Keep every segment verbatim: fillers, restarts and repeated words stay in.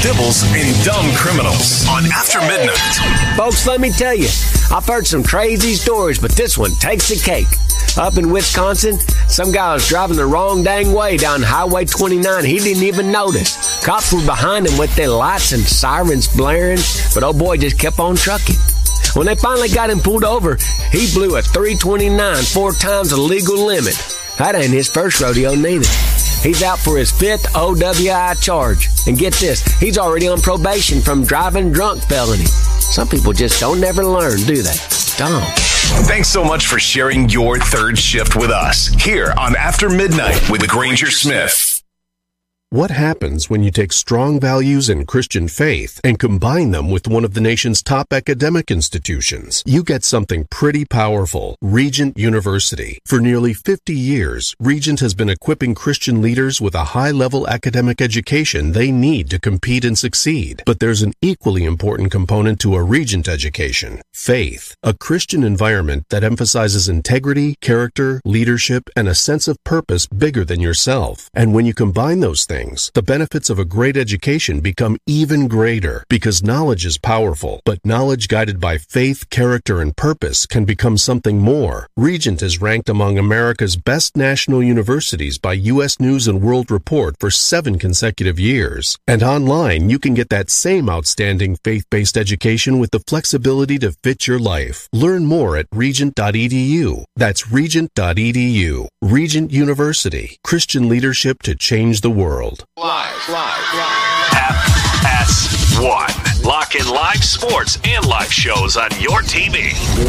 dibbles, and dumb criminals on After Midnight. Folks, let me tell you, I've heard some crazy stories, but this one takes the cake. Up in Wisconsin, some guy was driving the wrong dang way down Highway twenty-nine. He didn't even notice. Cops were behind him with their lights and sirens blaring, but oh boy just kept on trucking. When they finally got him pulled over, he blew a three twenty-nine, four times the legal limit. That ain't his first rodeo neither. He's out for his fifth O W I charge. And get this, he's already on probation from driving drunk felony. Some people just don't never learn, do they? Dumb. Thanks so much for sharing your third shift with us here on After Midnight with Granger Smith. What happens when you take strong values and Christian faith and combine them with one of the nation's top academic institutions? You get something pretty powerful. Regent University. For nearly fifty years, Regent has been equipping Christian leaders with a high-level academic education they need to compete and succeed. But there's an equally important component to a Regent education: faith. A Christian environment that emphasizes integrity, character, leadership, and a sense of purpose bigger than yourself. And when you combine those things, the benefits of a great education become even greater, because knowledge is powerful, but knowledge guided by faith, character, and purpose can become something more. Regent is ranked among America's best national universities by U S News and World Report for seven consecutive years. And online, you can get that same outstanding faith-based education with the flexibility to fit your life. Learn more at regent dot e d u. That's regent dot e d u. Regent University. Christian leadership to change the world. Live, live, live. F S one. Lock in live sports and live shows on your T V.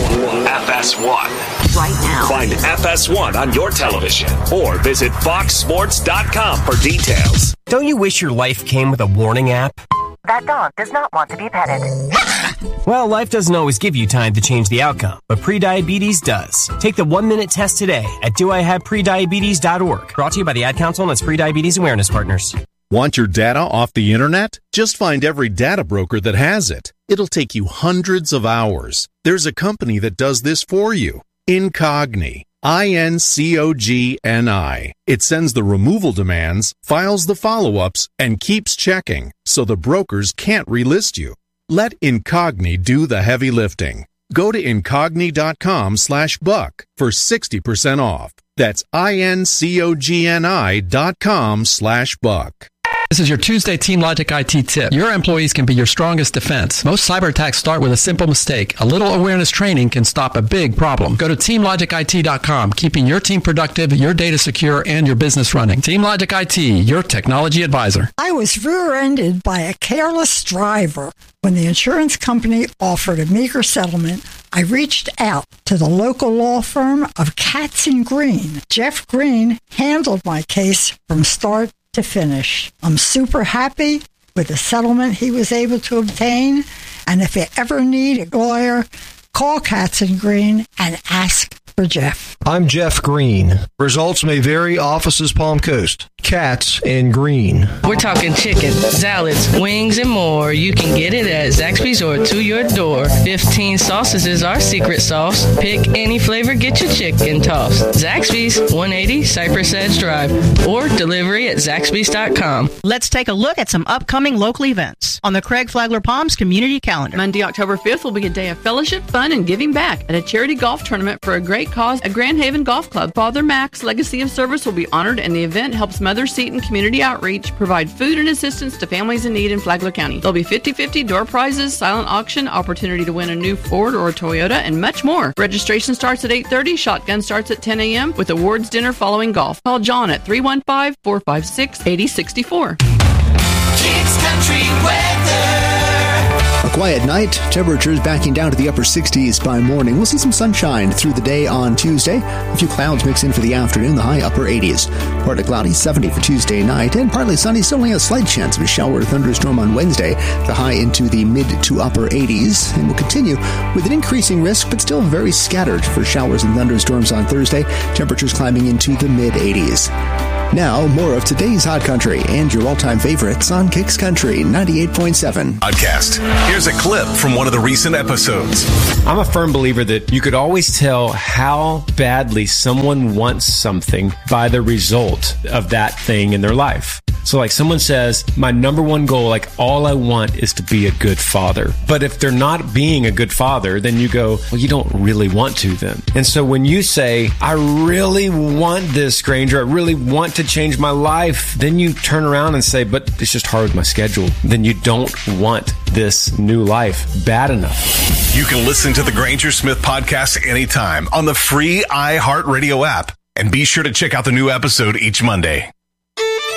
F S one. Right now. Find F S one on your television or visit fox sports dot com for details. Don't you wish your life came with a warning app? That dog does not want to be petted. Well, life doesn't always give you time to change the outcome, but prediabetes does. Take the one-minute test today at do I have prediabetes dot org. Brought to you by the Ad Council and its Prediabetes Awareness Partners. Want your data off the internet? Just find every data broker that has it. It'll take you hundreds of hours. There's a company that does this for you. Incogni. I N C O G N I. It sends the removal demands, files the follow-ups, and keeps checking, so the brokers can't relist you. Let Incogni do the heavy lifting. Go to incogni.com slash buck for sixty percent off. That's I-N-C-O-G-N-I dot com slash buck. This is your Tuesday Team Logic I T tip. Your employees can be your strongest defense. Most cyber attacks start with a simple mistake. A little awareness training can stop a big problem. Go to team logic I T dot com, keeping your team productive, your data secure, and your business running. Team Logic I T, your technology advisor. I was rear-ended by a careless driver. When the insurance company offered a meager settlement, I reached out to the local law firm of Katz and Green. Jeff Green handled my case from start to finish. I'm super happy with the settlement he was able to obtain, and if you ever need a lawyer, call Katz and Green and ask for Jeff. I'm Jeff Green. Results may vary. Offices Palm Coast. Katz and Green. We're talking chicken, salads, wings, and more. You can get it at Zaxby's or to your door. fifteen sauces is our secret sauce. Pick any flavor, get your chicken tossed. Zaxby's, one eighty Cypress Edge Drive, or delivery at zaxby's dot com. Let's take a look at some upcoming local events on the Craig Flagler Palms community calendar. Monday, October fifth will be a day of fellowship, fun, and giving back at a charity golf tournament for a great cause at Grand Haven Golf Club. Father Mac's legacy of service will be honored, and the event helps Mother Seton Community Outreach provide food and assistance to families in need in Flagler County. There'll be fifty-fifty door prizes, silent auction, opportunity to win a new Ford or a Toyota, and much more. Registration starts at eight thirty, shotgun starts at ten a.m. with awards dinner following golf. Call John at three one five, four five six, eight oh six four. Kicks Country Weather. A quiet night, temperatures backing down to the upper sixties by morning. We'll see some sunshine through the day on Tuesday. A few clouds mix in for the afternoon, the high upper eighties. Partly cloudy, seventy for Tuesday night, and partly sunny, still only a slight chance of a shower or thunderstorm on Wednesday. The high into the mid to upper eighties, and will continue with an increasing risk, but still very scattered for showers and thunderstorms on Thursday. Temperatures climbing into the mid eighties. Now, more of today's Hot Country and your all-time favorites on Kicks Country ninety-eight point seven. Podcast. Here's a clip from one of the recent episodes. I'm a firm believer that you could always tell how badly someone wants something by the result of that thing in their life. So like someone says, my number one goal, like all I want is to be a good father. But if they're not being a good father, then you go, well, you don't really want to then. And so when you say, I really want this, Granger, I really want to change my life, then you turn around and say, but it's just hard with my schedule. Then you don't want this new life bad enough. You can listen to the Granger Smith podcast anytime on the free iHeartRadio app. And be sure to check out the new episode each Monday.